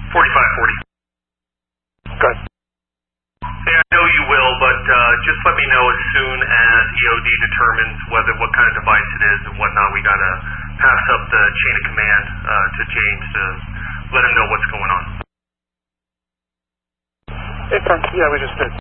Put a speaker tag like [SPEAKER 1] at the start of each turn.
[SPEAKER 1] 4540.
[SPEAKER 2] Good.
[SPEAKER 1] Hey, I know you will, but just let me know as soon as EOD determines what kind of device it is and whatnot. We gotta pass up the chain of command to James to let him know what's going on.
[SPEAKER 2] Hey, Frank. Yeah, we just did.